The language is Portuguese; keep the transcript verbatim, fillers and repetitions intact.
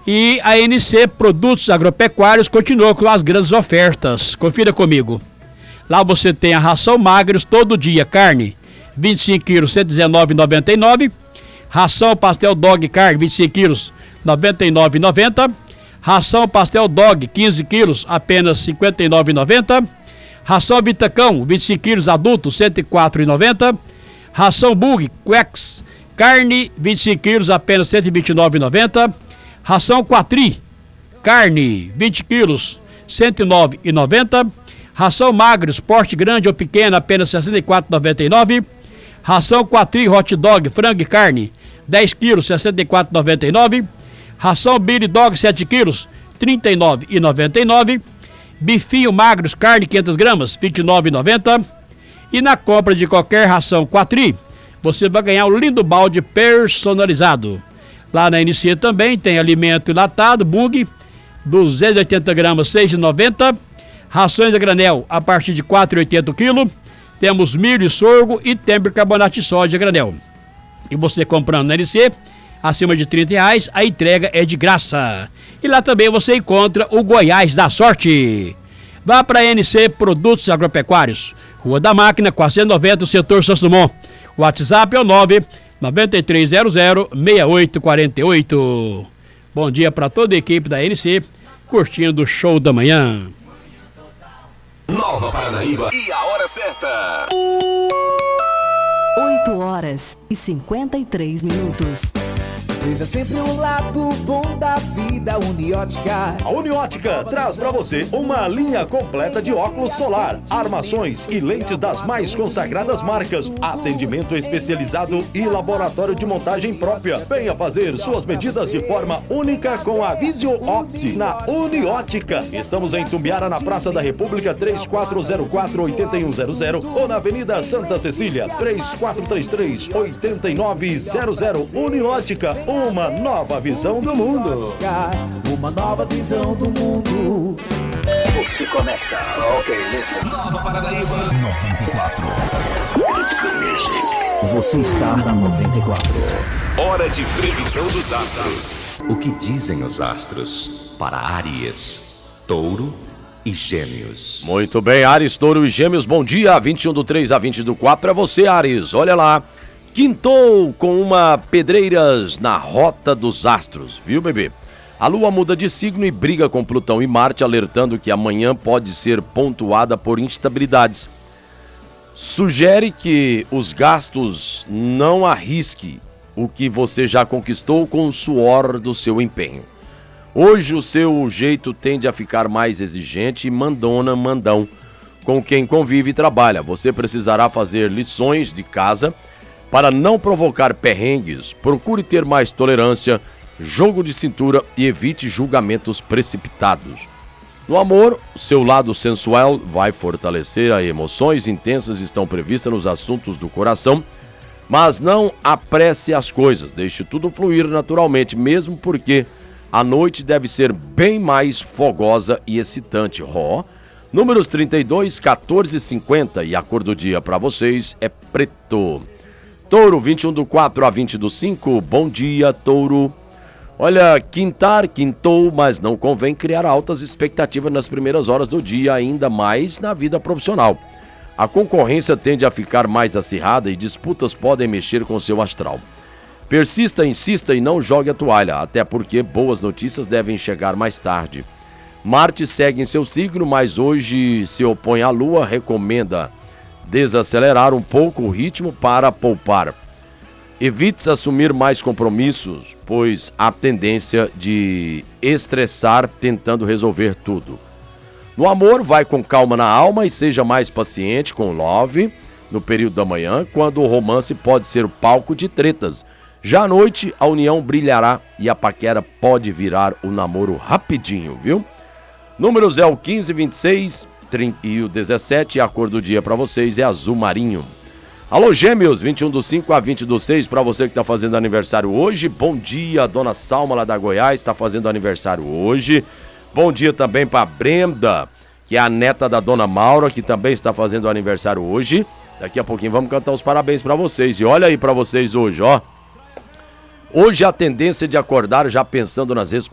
E a N C Produtos Agropecuários continua com as grandes ofertas. Confira comigo. Lá você tem a ração magros todo dia, carne, vinte e cinco quilos, cento e dezenove reais e noventa e nove centavos. Ração pastel dog carne, vinte e cinco quilos, noventa e nove reais e noventa centavos. Ração pastel dog, quinze quilos, apenas cinquenta e nove reais e noventa centavos. Ração Vitacão, vinte e cinco quilos, adulto, cento e quatro reais e noventa centavos. Ração Bug, Quex, carne, vinte e cinco quilos, apenas cento e vinte e nove reais e noventa centavos. Ração Quatri, carne, vinte quilos, cento e nove reais e noventa centavos. Ração Magros, porte grande ou pequeno, apenas sessenta e quatro reais e noventa e nove centavos. Ração Quatri, hot dog, frango e carne, dez quilos, sessenta e quatro reais e noventa e nove centavos. Ração Billy Dog, sete quilos, trinta e nove reais e noventa e nove centavos. Bifinho Magros, carne, quinhentas gramas, vinte e nove reais e noventa centavos. E na compra de qualquer ração Quatri, você vai ganhar um lindo balde personalizado. Lá na N C também tem alimento enlatado, Bug, duzentas e oitenta gramas, seis reais e noventa centavos. Rações a granel a partir de quatro reais e oitenta centavos o quilo. Temos milho e sorgo e tem bicarbonato de soja a granel. E você comprando na N C, acima de trinta reais, a entrega é de graça. E lá também você encontra o Goiás da Sorte. Vá para a N C Produtos Agropecuários, Rua da Máquina, quatrocentos e noventa, setor Santos Dumont. O WhatsApp é o nove nove três zero zero seis oito quatro oito. Bom dia para toda a equipe da N C, curtindo o show da manhã. Nova Paranaíba e a hora certa. oito horas e cinquenta e três minutos. Veja sempre o lado bom da vida, Uniótica. A Uniótica traz para você uma linha completa de óculos solar, armações e lentes das mais consagradas marcas, atendimento especializado e laboratório de montagem própria. Venha fazer suas medidas de forma única com a Visio Opti na Uniótica. Estamos em Tumbiara, na Praça da República, três quatro zero quatro, oito um zero zero ou na Avenida Santa Cecília, três quatro três três, oito nove zero zero. Uniótica, uma nova visão do mundo. Uma nova visão do mundo. Você conecta. Ok, listen. Nova Paranaíba noventa e quatro. It's good music. Você está na noventa e quatro. Hora de previsão dos astros. O que dizem os astros para Áries, Touro e Gêmeos? Muito bem, Áries, Touro e Gêmeos, bom dia. vinte e um do três a vinte do quatro para você, Áries. Olha lá. Quintou com uma pedreiras na rota dos astros, viu, bebê? A Lua muda de signo e briga com Plutão e Marte, alertando que amanhã pode ser pontuada por instabilidades. Sugere que os gastos não arrisque o que você já conquistou com o suor do seu empenho. Hoje o seu jeito tende a ficar mais exigente e mandona, mandão com quem convive e trabalha. Você precisará fazer lições de casa para não provocar perrengues. Procure ter mais tolerância, jogo de cintura e evite julgamentos precipitados. No amor, o seu lado sensual vai fortalecer. As emoções intensas estão previstas nos assuntos do coração, mas não apresse as coisas. Deixe tudo fluir naturalmente, mesmo porque a noite deve ser bem mais fogosa e excitante. Ó, oh, números trinta e dois, quatorze e cinquenta e a cor do dia para vocês é preto. Touro, vinte e um do quatro a vinte do cinco, bom dia, Touro. Olha, quintar, quintou, mas não convém criar altas expectativas nas primeiras horas do dia, ainda mais na vida profissional. A concorrência tende a ficar mais acirrada e disputas podem mexer com seu astral. Persista, insista e não jogue a toalha, até porque boas notícias devem chegar mais tarde. Marte segue em seu signo, mas hoje se opõe à Lua, recomenda desacelerar um pouco o ritmo para poupar. Evite assumir mais compromissos, pois há tendência de estressar tentando resolver tudo. No amor, vai com calma na alma e seja mais paciente com o love no período da manhã, quando o romance pode ser palco de tretas. Já à noite, a união brilhará e a paquera pode virar o namoro rapidinho, viu? Números é o quinze, vinte e seis e o dezessete, a cor do dia para vocês é azul marinho. Alô, Gêmeos, vinte e um do cinco a vinte do seis, para você que está fazendo aniversário hoje. Bom dia, a dona Salma lá da Goiás está fazendo aniversário hoje. Bom dia também para Brenda, que é a neta da dona Maura, que também está fazendo aniversário hoje. Daqui a pouquinho vamos cantar os parabéns para vocês. E olha aí para vocês hoje, ó. Hoje a tendência de acordar já pensando nas